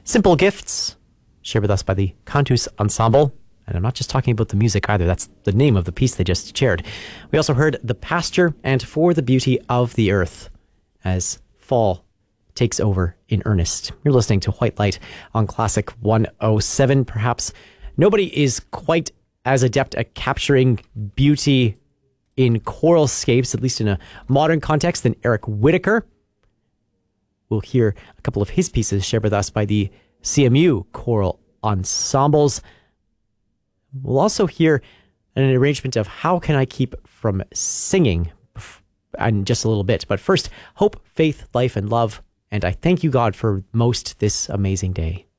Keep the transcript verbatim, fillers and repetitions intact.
Simple Gifts, shared with us by the Cantus Ensemble. And I'm not just talking about the music either. That's the name of the piece they just shared. We also heard The Pasture and For the Beauty of the Earth as fall takes over in earnest. You're listening to White Light on Classic one oh seven. Perhaps nobody is quite as adept at capturing beauty in choral scapes, at least in a modern context, than Eric Whitacre. We'll hear a couple of his pieces shared with us by the C M U choral ensembles. We'll also hear an arrangement of How Can I Keep From Singing in just a little bit. But first, Hope, Faith, Life, and Love. And I thank you, God, for most this amazing day.